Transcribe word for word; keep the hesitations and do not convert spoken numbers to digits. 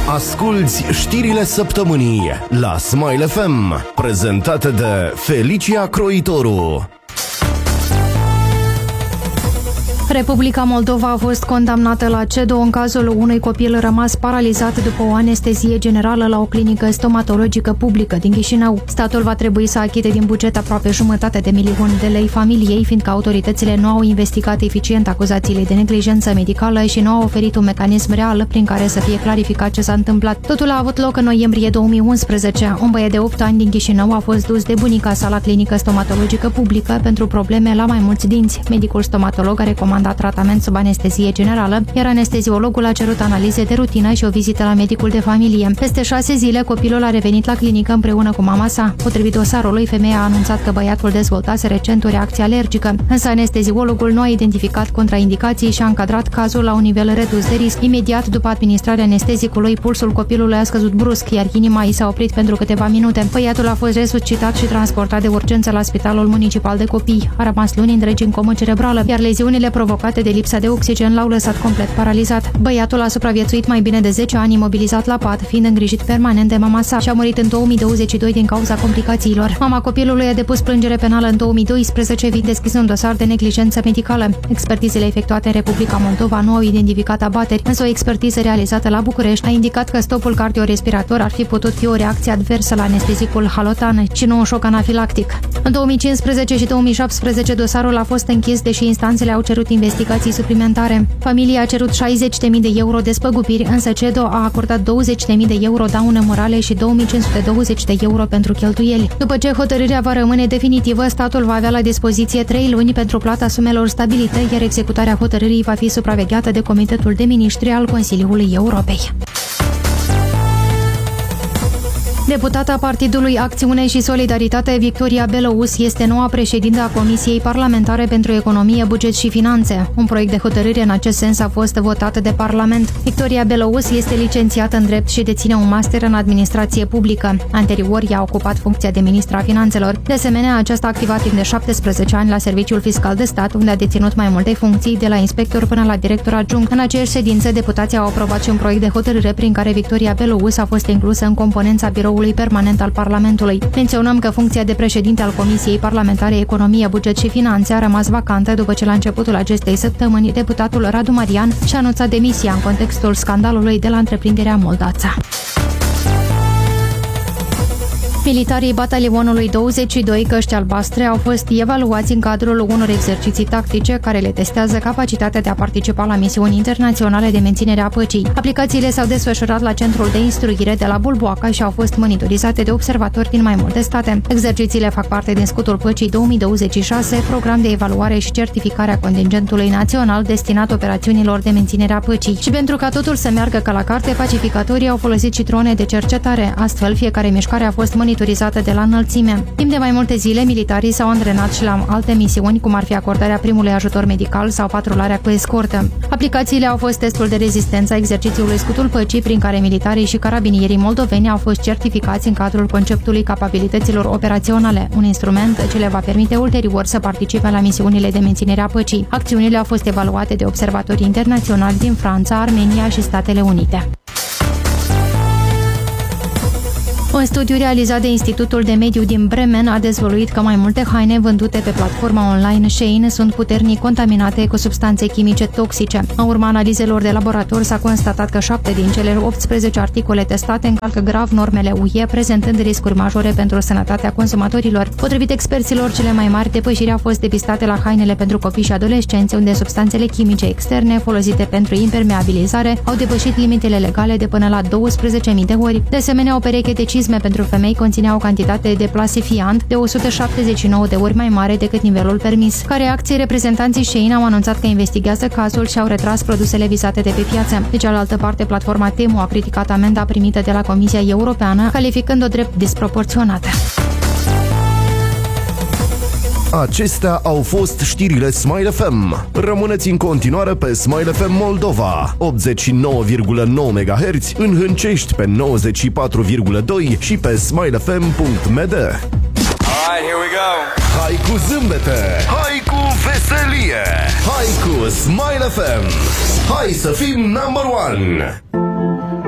Asculți știrile săptămânii la Smile F M, prezentate de Felicia Croitoru. Republica Moldova a fost condamnată la C E D O în cazul unui copil rămas paralizat după o anestezie generală la o clinică stomatologică publică din Chișinău. Statul va trebui să achite din buget aproape jumătate de milion de lei familiei, fiindcă autoritățile nu au investigat eficient acuzațiile de neglijență medicală și nu au oferit un mecanism real prin care să fie clarificat ce s-a întâmplat. Totul a avut loc în noiembrie două mii unsprezece. Un băiat de opt ani din Chișinău a fost dus de bunica sa la clinică stomatologică publică pentru probleme la mai mulți dinți. Medicul stomatolog a recomandat tratament sub anestezie generală, iar anesteziologul a cerut analize de rutină și o vizită la medicul de familie. Peste șase zile, copilul a revenit la clinică împreună cu mama sa. Potrivit dosarului, femeia a anunțat că băiatul dezvoltase recent o reacție alergică, însă anesteziologul nu a identificat contraindicații și a încadrat cazul la un nivel redus de risc. Imediat după administrarea anestezicului, pulsul copilului a scăzut brusc, iar inima i s-a oprit pentru câteva minute. Băiatul a fost resuscitat și transportat de urgență la Spitalul Municipal de Copii. A rămas luni întregi în comă cerebrală, iar leziunile provocate de lipsa de oxigen l-au lăsat complet paralizat. Băiatul a supraviețuit mai bine de zece ani imobilizat la pat, fiind îngrijit permanent de mama sa și a murit în două mii douăzeci și doi din cauza complicațiilor. Mama copilului a depus plângere penală în două mii doisprezece, fiind deschis un dosar de neglijență medicală. Expertizele efectuate în Republica Moldova nu au identificat abateri, însă o expertiză realizată la București a indicat că stopul cardiorespirator ar fi putut fi o reacție adversă la anestezicul halotan și nu un șoc anafilactic. În două mii cincisprezece și două mii șaptesprezece dosarul a fost închis, deși instanțele au cerut investigații suplimentare. Familia a cerut șaizeci de mii de euro despăgubiri, însă C E D O a acordat douăzeci de mii de euro daune morale și două mii cinci sute douăzeci de euro pentru cheltuieli. După ce hotărârea va rămâne definitivă, statul va avea la dispoziție trei luni pentru plata sumelor stabilite, iar executarea hotărârii va fi supravegheată de Comitetul de Miniștri al Consiliului Europei. Deputata Partidului Acțiune și Solidaritate, Victoria Belouz, este noua președintă a Comisiei Parlamentare pentru Economie, Buget și Finanțe. Un proiect de hotărâre în acest sens a fost votat de Parlament. Victoria Belouz este licențiată în drept și deține un master în administrație publică. Anterior, ea a ocupat funcția de ministra a finanțelor. De asemenea, aceasta a activat timp de șaptesprezece ani la Serviciul Fiscal de Stat, unde a deținut mai multe funcții, de la inspector până la director adjunct. În aceeași ședință, deputații au aprobat și un proiect de hotărâre prin care Victoria Belouz a fost inclusă în componența biroului permanent al Parlamentului. Menționăm că funcția de președinte al Comisiei Parlamentare Economie, Buget și Finanțe a rămas vacantă după ce la începutul acestei săptămâni deputatul Radu Marian și-a anunțat demisia în contextul scandalului de la întreprinderea Moldața. Militarii batalionului douăzeci și doi Căști Albastre au fost evaluați în cadrul unor exerciții tactice care le testează capacitatea de a participa la misiuni internaționale de menținere a păcii. Aplicațiile s-au desfășurat la centrul de instruire de la Bulboaca și au fost monitorizate de observatori din mai multe state. Exercițiile fac parte din Scutul Păcii două mii douăzeci și șase, program de evaluare și certificare a contingentului național destinat operațiunilor de menținere a păcii. Și pentru ca totul să meargă ca la carte, pacificatorii au folosit și drone de cercetare. Astfel, fiecare mișcare a fost monitorizată monitorizată de la înălțime. Timp de mai multe zile, militarii s-au antrenat și la alte misiuni, cum ar fi acordarea primului ajutor medical sau patrularea cu escortă. Aplicațiile au fost testul de rezistență a exercițiului Scutul Păcii, prin care militarii și carabinierii moldoveni au fost certificați în cadrul conceptului capabilităților operaționale, un instrument ce le va permite ulterior să participe la misiunile de menținere a păcii. Acțiunile au fost evaluate de observatori internaționali din Franța, Armenia și Statele Unite. Un studiu realizat de Institutul de Mediu din Bremen a dezvăluit că mai multe haine vândute pe platforma online Shein sunt puternic contaminate cu substanțe chimice toxice. În urma analizelor de laborator s-a constatat că șapte din cele optsprezece articole testate încalcă grav normele U E, prezentând riscuri majore pentru sănătatea consumatorilor. Potrivit experților, cele mai mari depășiri au fost depistate la hainele pentru copii și adolescenți, unde substanțele chimice externe folosite pentru impermeabilizare au depășit limitele legale de până la douăsprezece mii de ori. De asemenea, o pereche de cizme pentru femei conținea o cantitate de plasifiant de o sută șaptezeci și nouă de ori mai mare decât nivelul permis. Ca reacție, reprezentanții Shein au anunțat că investigează cazul și au retras produsele vizate de pe piață. De cealaltă parte, platforma Temu a criticat amenda primită de la Comisia Europeană, calificând-o drept disproporționată. Acestea au fost știrile Smile F M. Rămâneți în continuare pe Smile F M Moldova, optzeci și nouă virgulă nouă megahertz, în Hâncești pe nouăzeci și patru virgulă doi și pe smile f m punct m d. Alright, here we go. Hai cu zâmbete, hai cu veselie, hai cu Smile F M. Hai să fim number one.